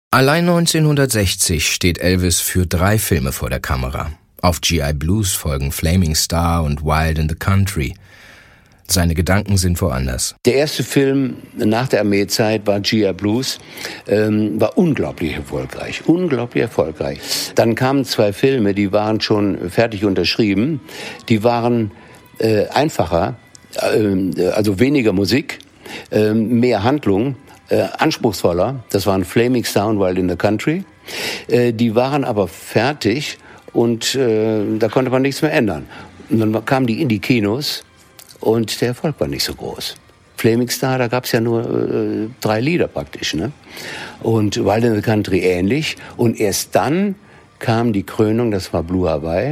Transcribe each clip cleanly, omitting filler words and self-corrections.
Allein 1960 steht Elvis für 3 Filme vor der Kamera. Auf G.I. Blues folgen Flaming Star und Wild in the Country. Seine Gedanken sind woanders. Der erste Film nach der Armeezeit war G.I. Blues, war unglaublich erfolgreich, Dann kamen 2 Filme, die waren schon fertig unterschrieben, die waren einfacher, also weniger Musik, mehr Handlung, anspruchsvoller. Das waren Flaming Star und Wild in the Country. Die waren aber fertig und da konnte man nichts mehr ändern. Und dann kamen die in die Kinos und der Erfolg war nicht so groß. Flaming Star, da gab es ja nur 3 Lieder praktisch, ne? Und Wild in the Country ähnlich. Und erst dann kam die Krönung, das war Blue Hawaii.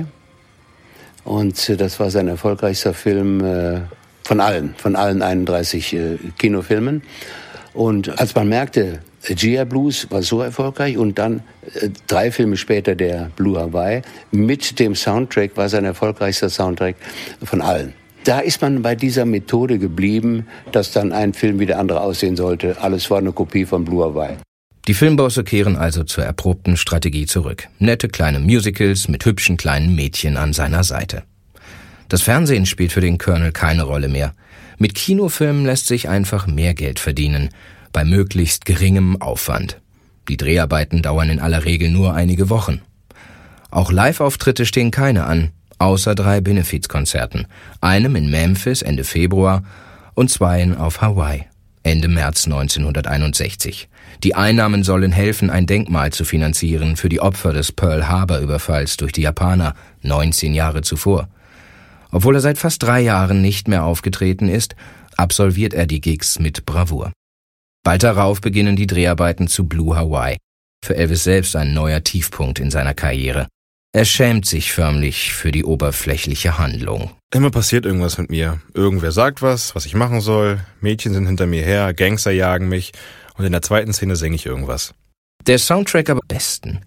Und das war sein erfolgreichster Film von allen 31 Kinofilmen. Und als man merkte, G.I. Blues war so erfolgreich und dann 3 Filme später der Blue Hawaii mit dem Soundtrack war sein erfolgreichster Soundtrack von allen. Da ist man bei dieser Methode geblieben, dass dann ein Film wie der andere aussehen sollte. Alles war eine Kopie von Blue Hawaii. Die Filmbosse kehren also zur erprobten Strategie zurück. Nette kleine Musicals mit hübschen kleinen Mädchen an seiner Seite. Das Fernsehen spielt für den Colonel keine Rolle mehr. Mit Kinofilmen lässt sich einfach mehr Geld verdienen, bei möglichst geringem Aufwand. Die Dreharbeiten dauern in aller Regel nur einige Wochen. Auch Live-Auftritte stehen keine an, außer 3 Benefizkonzerten, einem in Memphis Ende Februar und 2 auf Hawaii Ende März 1961. Die Einnahmen sollen helfen, ein Denkmal zu finanzieren für die Opfer des Pearl-Harbor-Überfalls durch die Japaner 19 Jahre zuvor. Obwohl er seit fast 3 Jahren nicht mehr aufgetreten ist, absolviert er die Gigs mit Bravour. Bald darauf beginnen die Dreharbeiten zu Blue Hawaii. Für Elvis selbst ein neuer Tiefpunkt in seiner Karriere. Er schämt sich förmlich für die oberflächliche Handlung. Immer passiert irgendwas mit mir. Irgendwer sagt was ich machen soll. Mädchen sind hinter mir her, Gangster jagen mich und in der zweiten Szene singe ich irgendwas. Der Soundtrack am besten.